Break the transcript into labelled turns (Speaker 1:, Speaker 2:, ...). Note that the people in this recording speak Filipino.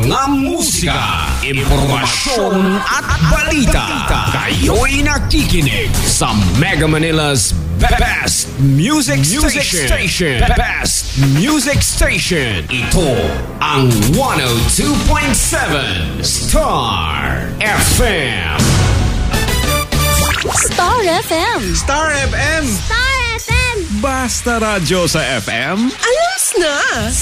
Speaker 1: mga musika, impormasyon at balita. Kayo'y nakikinig sa Mega Manila's Best Music Station. Best Music Station. Ito ang 102.7 Star FM.
Speaker 2: Star FM.
Speaker 3: Star FM.
Speaker 2: Star FM.
Speaker 3: Basta radyo sa FM.
Speaker 2: Alas na.